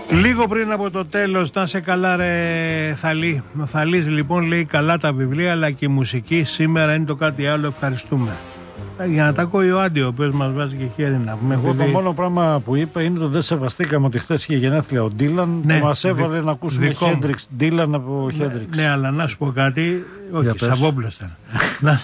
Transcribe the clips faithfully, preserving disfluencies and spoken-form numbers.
Λίγο πριν από το τέλος, να σε καλά ρε Θαλή. Ο Θαλής λοιπόν λέει καλά τα βιβλία, αλλά και η μουσική σήμερα είναι το κάτι άλλο, ευχαριστούμε. Για να τα ακούει ο Άντι, ο οποίος μας βάζει και χέρι να πούμε. Εγώ το μόνο πράγμα που είπα είναι ότι δεν σεβαστήκαμε ότι χθες είχε γενέθλια ο Ντίλαν, ναι, που μας έβαλε δι... να ακούσουμε Χέντριξ, Ντίλαν από Χέντριξ. Ναι, ναι, αλλά να σου πω κάτι, όχι, Σαββόπουλος ήταν. να,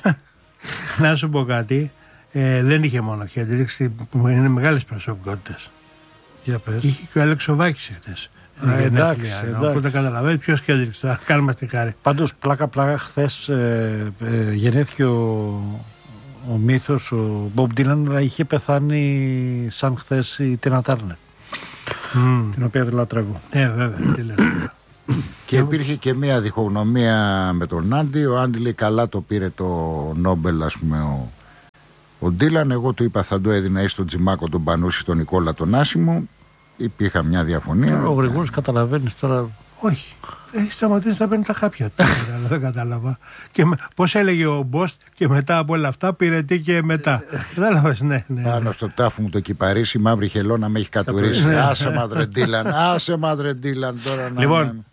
να σου πω κάτι, ε, δεν είχε μόνο Χέντριξ, είναι μεγάλες προσωπικότητες. Για πες. Είχε και ο Αλεξοβάκης χθες. Ε, εντάξει, εντάξει. Οπότε καταλαβαίνεις ποιος Χέντριξ, θα κάνουμε στη χάρη. Πάντως πλάκα πλάκα χθες ε, ε, γεννήθηκε ο... Ο μύθος, ο Μπομπ Ντίλαν, είχε πεθάνει σαν χθες η Τίνα Τάρνερ, mm. την οποία δεν λατρεύω. Ε, βέβαια, τι λες. Και υπήρχε και μια διχογνωμία με τον Άντι. Ο Άντι λέει καλά το πήρε το Νόμπελ, ας πούμε, ο, ο Ντίλαν. Εγώ του είπα θα το έδινα ή στον Τζιμάκο τον Πανούση, στον Νικόλα τον Άσιμο. Υπήρχε μια διαφωνία. Ο Γρηγόρης καταλαβαίνεις τώρα. Όχι. Έχει σταματήσει να παίρνει τα χάπια. Δεν κατάλαβα. Και με, πώς έλεγε ο Μπόστ, και μετά από όλα αυτά πήρε τι και μετά. Κατάλαβες, ναι, ναι. Πάνω στο τάφο μου το κυπαρίσει, η μαύρη χελώνα με έχει κατουρίσει. Άσε μάδρε Ντίλαν, άσε μάδρε Ντίλαν τώρα να. Λοιπόν,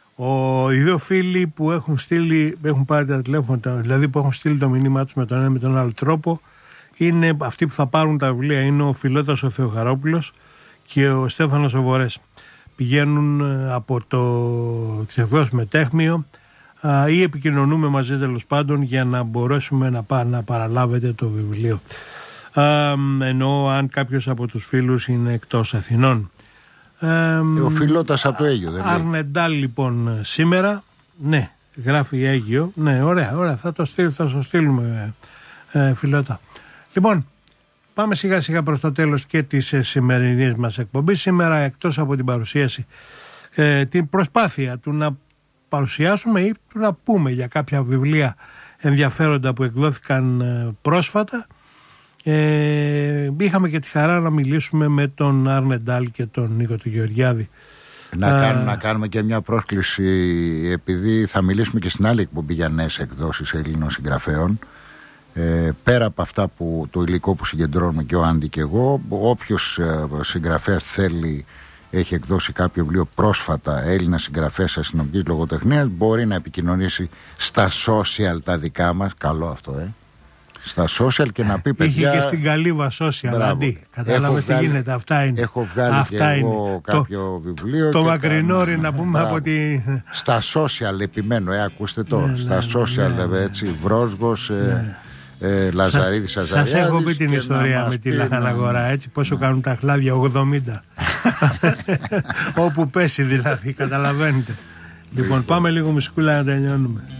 ο, οι δύο φίλοι που έχουν στείλει, έχουν πάρει τα τηλέφωνα, δηλαδή που έχουν στείλει το μηνύμα τους με τον ένα με τον άλλο τρόπο, είναι αυτοί που θα πάρουν τα βιβλία. Είναι ο Φιλότας ο Θεοχαρόπουλος και ο Στέφανος ο Βορές. Πηγαίνουν από το Θεβαίος Μετέχμιο ή επικοινωνούμε μαζί τέλος πάντων για να μπορέσουμε να, πά, να παραλάβετε το βιβλίο. Α, ενώ αν κάποιος από τους φίλους είναι εκτός Αθηνών. Ε, ο Φιλότας από το Αίγιο δεν λέει. Αρνεντάλ λοιπόν σήμερα, ναι, γράφει Αίγιο, ναι, ωραία, ωραία, θα το στείλ, θα το στείλουμε ε, Φιλότα. Λοιπόν, πάμε σιγά σιγά προς το τέλος και της ε, σημερινής μας εκπομπής. Σήμερα, εκτός από την παρουσίαση, ε, την προσπάθεια του να παρουσιάσουμε ή του να πούμε για κάποια βιβλία ενδιαφέροντα που εκδόθηκαν ε, πρόσφατα, ε, είχαμε και τη χαρά να μιλήσουμε με τον Αρνεντάλ και τον Νίκο του Γεωργιάδη. Να, ε, κάνουμε, να κάνουμε και μια πρόσκληση, επειδή θα μιλήσουμε και στην άλλη εκπομπή για νέες εκδόσεις Ελλήνων συγγραφέων. Ε, πέρα από αυτά που το υλικό που συγκεντρώνουμε και ο Άντι και εγώ, όποιος ε, συγγραφέας θέλει, έχει εκδώσει κάποιο βιβλίο πρόσφατα, Έλληνα συγγραφέας αστυνομικής λογοτεχνίας, μπορεί να επικοινωνήσει στα social τα δικά μας. Καλό αυτό, ε. Στα social και να πει παιδιά. Είχε και στην Καλύβα social, Αντί. Κατάλαβες τι γίνεται, αυτά είναι. Έχω βγάλει αυτά και εγώ είναι. κάποιο το, βιβλίο. Το μακρινόρι να πούμε μπράβο. Από τη. Στα social επιμένω, ε, ακούστε το. Ναι, στα ναι, social, ναι, έτσι, Βρόσγος. Ναι. Ε, Λαζαρίδης Αζαριάδης. Σας έχω πει την ιστορία με τη Λαχαναγορά, έτσι, πόσο ναι. κάνουν τα χλάδια ογδόντα. Όπου πέσει δηλαδή, καταλαβαίνετε. Λοιπόν, πάμε λίγο μουσικούλα να τελειώνουμε.